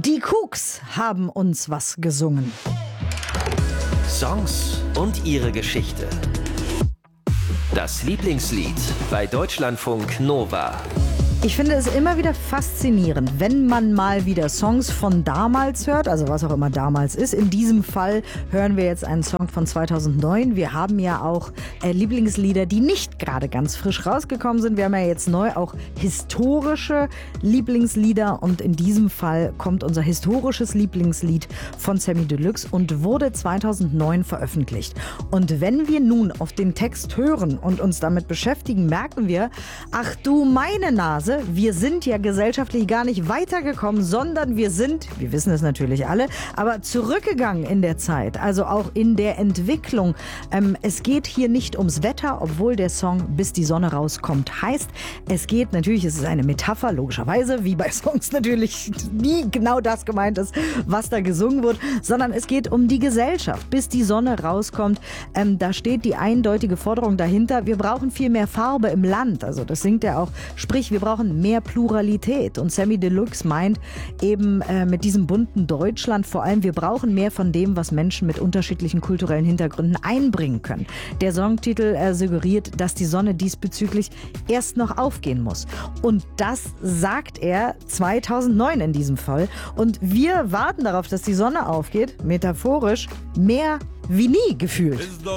Die Kooks haben uns was gesungen. Songs und ihre Geschichte. Das Lieblingslied bei Deutschlandfunk Nova. Ich finde es immer wieder faszinierend, wenn man mal wieder Songs von damals hört, also was auch immer damals ist. In diesem Fall hören wir jetzt einen Song von 2009. Wir haben ja auch Lieblingslieder, die nicht gerade ganz frisch rausgekommen sind. Wir haben ja jetzt neu auch historische Lieblingslieder und in diesem Fall kommt unser historisches Lieblingslied von Samy Deluxe und wurde 2009 veröffentlicht. Und wenn wir nun auf den Text hören und uns damit beschäftigen, merken wir, ach du meine Nase, wir sind ja gesellschaftlich gar nicht weitergekommen, sondern wir wissen es natürlich alle, aber zurückgegangen in der Zeit, also auch in der Entwicklung. Es geht hier nicht ums Wetter, obwohl der Song Bis die Sonne rauskommt heißt. Es geht natürlich, es ist eine Metapher, logischerweise, wie bei Songs natürlich nie genau das gemeint ist, was da gesungen wird, sondern es geht um die Gesellschaft. Bis die Sonne rauskommt, da steht die eindeutige Forderung dahinter, wir brauchen viel mehr Farbe im Land, also das singt er auch, sprich, wir brauchen mehr Pluralität. Und Samy Deluxe meint eben mit diesem bunten Deutschland vor allem, wir brauchen mehr von dem, was Menschen mit unterschiedlichen kulturellen Hintergründen einbringen können. Der Songtitel suggeriert, dass die Sonne diesbezüglich erst noch aufgehen muss. Und das sagt er 2009 in diesem Fall. Und wir warten darauf, dass die Sonne aufgeht, metaphorisch, mehr wie nie gefühlt.